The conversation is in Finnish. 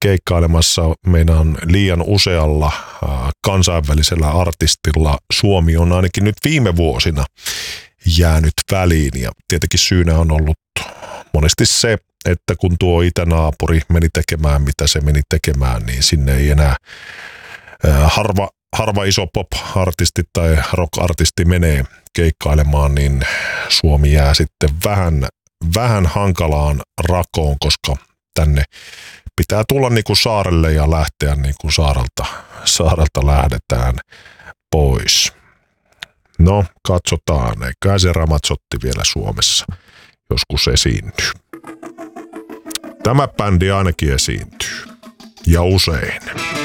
keikkailemassa meinaan liian usealla kansainvälisellä artistilla. Suomi on ainakin nyt viime vuosina jäänyt väliin ja tietenkin syynä on ollut monesti se, että kun tuo itänaapuri meni tekemään mitä se meni tekemään, niin sinne ei enää harva iso pop-artisti tai rock-artisti menee keikkailemaan, niin Suomi jää sitten vähän hankalaan rakoon, koska tänne pitää tulla niin kuin saarelle ja lähteä niin kuin saarelta lähdetään pois. No, katsotaan. Eiköhän se Ramazzotti vielä Suomessa joskus esiintyy. Tämä bändi ainakin esiintyy. Ja usein.